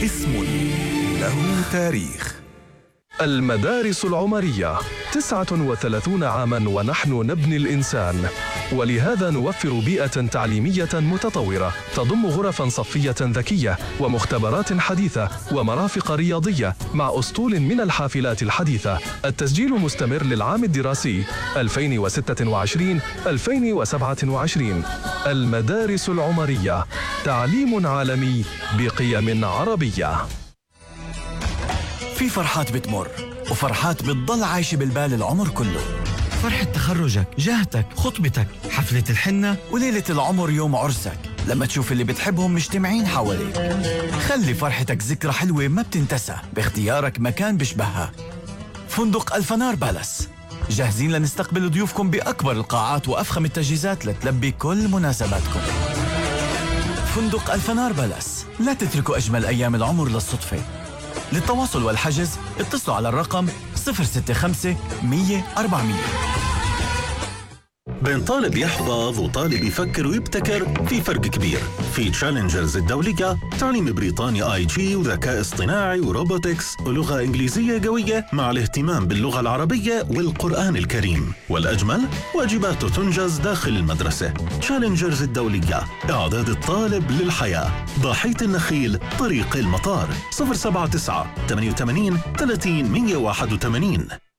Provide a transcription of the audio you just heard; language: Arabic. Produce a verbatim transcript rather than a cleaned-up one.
اسم له تاريخ. المدارس العمرية تسعة وثلاثون عاماً ونحن نبني الإنسان، ولهذا نوفر بيئة تعليمية متطورة تضم غرفاً صفية ذكية ومختبرات حديثة ومرافق رياضية مع أسطول من الحافلات الحديثة. التسجيل مستمر للعام الدراسي ألفين وستة وعشرين ألفين وسبعة وعشرين. المدارس العمرية، تعليم عالمي بقيم عربية. في فرحات بتمر وفرحات بتضل عايشة بالبال العمر كله. فرحة تخرجك، جهتك، خطبتك، حفلة الحنة، وليلة العمر يوم عرسك لما تشوف اللي بتحبهم مجتمعين حواليك. خلي فرحتك ذكرى حلوة ما بتنتسى باختيارك مكان بشبهها. فندق الفنار بالاس جاهزين لنستقبل ضيوفكم بأكبر القاعات وأفخم التجهيزات لتلبي كل مناسباتكم. فندق الفنار بالاس، لا تتركوا أجمل أيام العمر للصدفة. للتواصل والحجز اتصلوا على الرقم صفر ستة خمسة مية أربعمية. بين طالب يحفظ وطالب يفكر ويبتكر في فرق كبير. في تشالنجرز الدولية تعليم بريطاني آي جي وذكاء اصطناعي وروبوتكس ولغة إنجليزية قوية مع الاهتمام باللغة العربية والقرآن الكريم. والأجمل واجباته تنجز داخل المدرسة. تشالنجرز الدولية، إعداد الطالب للحياة. ضاحية النخيل، طريق المطار. صفر سبعة تسعة ثمانية ثمانين ثلاثين مية وواحد وثمانين.